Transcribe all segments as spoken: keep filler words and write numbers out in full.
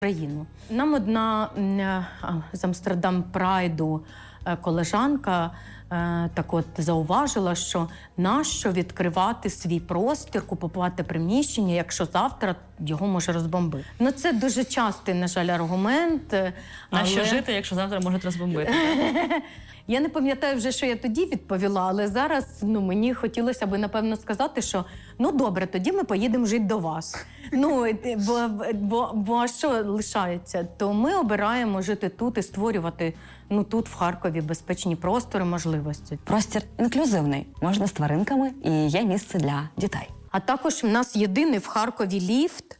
країну. Нам одна з Амстердам Прайду колежанка так от зауважила, що нащо відкривати свій простір, купувати приміщення, якщо завтра його може розбомбити. Ну це дуже частий, на жаль, аргумент. Нащо але... жити, якщо завтра можуть розбомбити? Я не пам'ятаю вже, що я тоді відповіла, але зараз ну, мені хотілося б, напевно, сказати, що ну добре, тоді ми поїдемо жити до вас. Ну, бо, бо, бо що лишається? То ми обираємо жити тут і створювати ну, тут, в Харкові, безпечні простори, можливості. Простір інклюзивний, можна з тваринками і є місце для дітей. А також в нас єдиний в Харкові ліфт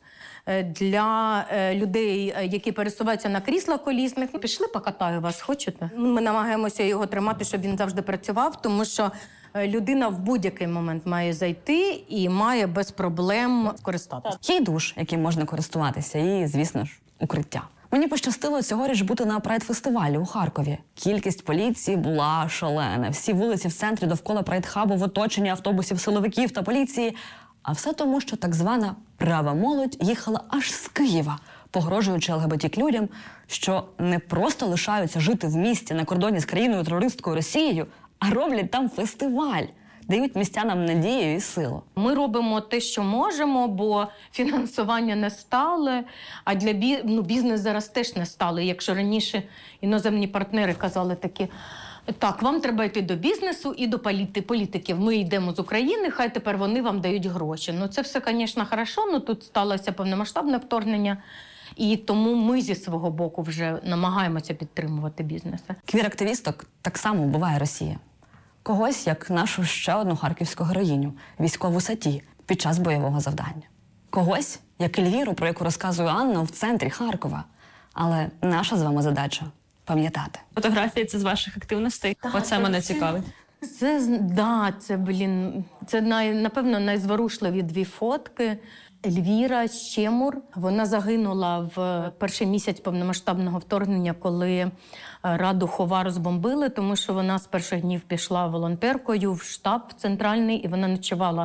для людей, які пересуваються на кріслах колісних. Пішли, покатаю вас, хочете? Ми намагаємося його тримати, щоб він завжди працював, тому що людина в будь-який момент має зайти і має без проблем скористатися. Є й душ, яким можна користуватися, і, звісно ж, укриття. Мені пощастило цьогоріч бути на прайд-фестивалі у Харкові. Кількість поліції була шалена. Всі вулиці в центрі довкола прайд-хабу в оточенні автобусів силовиків та поліції. А все тому, що так звана права молодь їхала аж з Києва, погрожуючи ЛГБТ людям, що не просто лишаються жити в місті на кордоні з країною-терористкою Росією, а роблять там фестиваль, дають містянам надію і силу. Ми робимо те, що можемо, бо фінансування не стале, а для бі... ну, бізнес зараз теж не стале. Якщо раніше іноземні партнери казали такі: так, вам треба йти до бізнесу і до політи, політиків. Ми йдемо з України, хай тепер вони вам дають гроші. Ну це все, звісно, хорошо, але тут сталося повномасштабне вторгнення. І тому ми зі свого боку вже намагаємося підтримувати бізнеси. Квір-активісток так само вбиває Росія. Когось, як нашу ще одну харківську героїню, військову Саті, під час бойового завдання. Когось, як Ельвіру, про яку розказує Анна, в центрі Харкова. Але наша з вами задача – пам'ятати. Фотографії – це з ваших активностей? Так, Оце так, мене це... цікавить. Це, да, це, блін, це, най, напевно, найзворушливі дві фотки. Ельвіра Щемур, вона загинула в перший місяць повномасштабного вторгнення, коли Раду Хова розбомбили, тому що вона з перших днів пішла волонтеркою в штаб центральний, і вона ночувала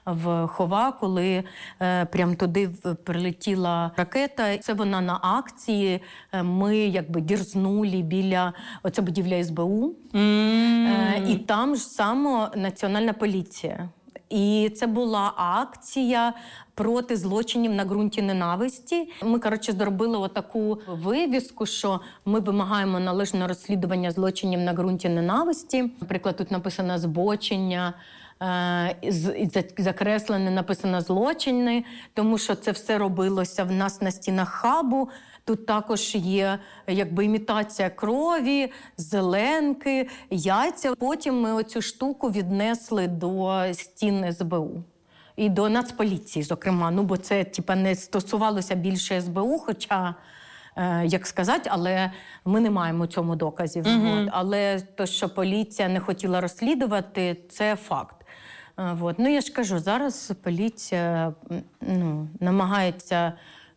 в Хова, коли е, прям туди прилетіла ракета. Це вона на акції, ми якби дірзнули біля, оця будівля ес бе у, Mm. е, і там ж само Національна поліція. І це була акція проти злочинів на ґрунті ненависті. Ми, коротше, зробили отаку вивіску, що ми вимагаємо належного розслідування злочинів на ґрунті ненависті. Наприклад, тут написано «збочення», закреслене написано «злочини», тому що це все робилося в нас на стінах хабу. Тут також є якби імітація крові, зеленки, яйця. Потім ми оцю штуку віднесли до стін ес бе у. І до Нацполіції, зокрема. Ну, бо це типа не стосувалося більше ес бе у, хоча, е, як сказати, але ми не маємо цьому доказів. Mm-hmm. От. Але то, що поліція не хотіла розслідувати, це факт. Е, от. Ну, я ж кажу, зараз поліція ну, намагається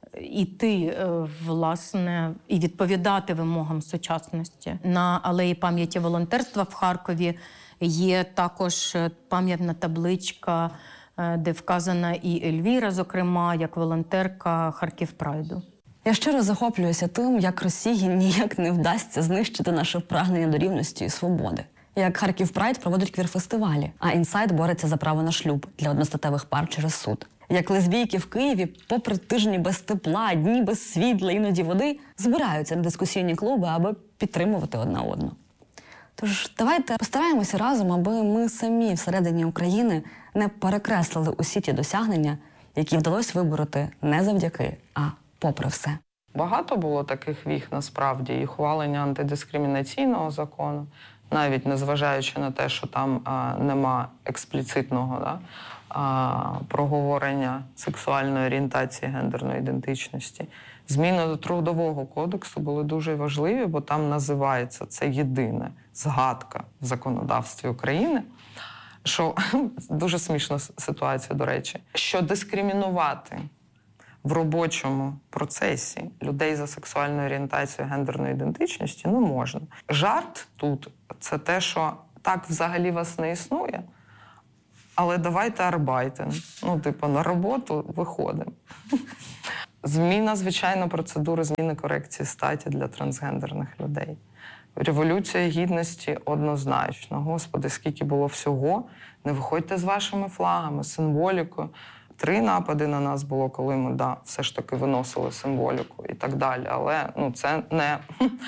іти, власне, і відповідати вимогам сучасності. На алеї пам'яті волонтерства в Харкові є також пам'ятна табличка, де вказана і Ельвіра, зокрема, як волонтерка Харків Прайду. Я щиро захоплююся тим, як Росії ніяк не вдасться знищити наше прагнення до рівності і свободи. Як Харків Прайд проводить квір-фестивалі, а Інсайт бореться за право на шлюб для одностатевих пар через суд. Як лесбійки в Києві, попри тижні без тепла, дні без світла, іноді води, збираються на дискусійні клуби, аби підтримувати одна одну. Тож давайте постараємося разом, аби ми самі всередині України не перекреслили усі ті досягнення, які вдалося вибороти не завдяки, а попри все. Багато було таких віх, насправді, і ухвалення антидискримінаційного закону, навіть незважаючи на те, що там а, нема експліцитного да, а, проговорення сексуальної орієнтації, гендерної ідентичності. Зміни до Трудового кодексу були дуже важливі, бо там називається це єдине згадка в законодавстві України, що дуже смішна ситуація, до речі, що дискримінувати в робочому процесі людей за сексуальною орієнтацією, гендерною ідентичністю, ну, можна. Жарт тут – це те, що так взагалі вас не існує, але давайте арбайтен. Ну, типу, на роботу виходимо. Зміна, звичайно, процедури зміни корекції статі для трансгендерних людей. Революція гідності однозначно. Господи, скільки було всього. Не виходьте з вашими флагами, символікою. Три напади на нас було, коли ми, да, все ж таки виносили символіку і так далі. Але ну, це не,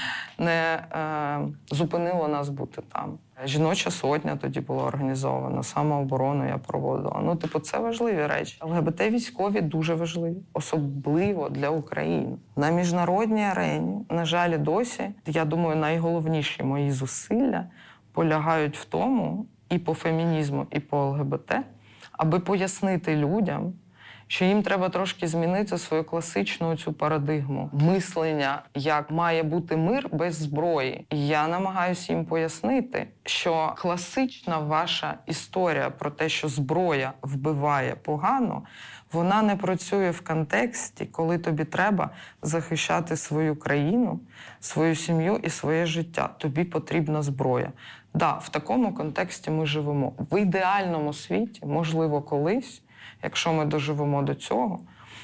не е, зупинило нас бути там. Жіноча сотня тоді була організована, самооборону я проводила. Ну, типу, це важливі речі. ЛГБТ-військові дуже важливі, особливо для України. На міжнародній арені, на жаль, досі, я думаю, найголовніші мої зусилля полягають в тому, і по фемінізму, і по ЛГБТ, аби пояснити людям, що їм треба трошки змінити свою класичну цю парадигму мислення, як має бути мир без зброї. І я намагаюся їм пояснити, що класична ваша історія про те, що зброя вбиває погано, вона не працює в контексті, коли тобі треба захищати свою країну, свою сім'ю і своє життя. Тобі потрібна зброя. Да, в такому контексті ми живемо. В ідеальному світі, можливо, колись, якщо ми доживемо до цього,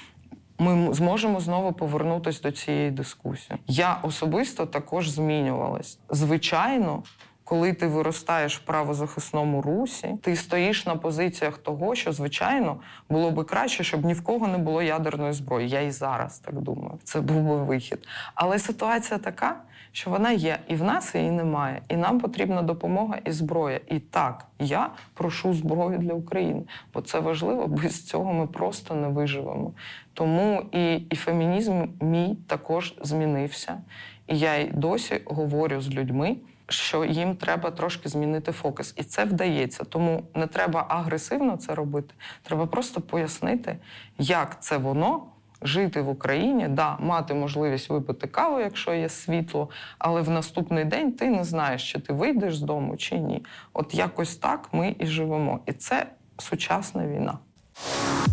ми зможемо знову повернутися до цієї дискусії. Я особисто також змінювалась. Звичайно, коли ти виростаєш в правозахисному русі, ти стоїш на позиціях того, що, звичайно, було би краще, щоб ні в кого не було ядерної зброї. Я і зараз так думаю. Це був би вихід. Але ситуація така, що вона є, і в нас її немає. І нам потрібна допомога і зброя. І так, я прошу зброю для України, бо це важливо, без цього ми просто не виживемо. Тому і, і фемінізм мій також змінився. І я й досі говорю з людьми, що їм треба трошки змінити фокус. І це вдається. Тому не треба агресивно це робити. Треба просто пояснити, як це воно жити в Україні, да, мати можливість випити каву, якщо є світло, але в наступний день ти не знаєш, чи ти вийдеш з дому, чи ні. От якось так ми і живемо. І це сучасна війна.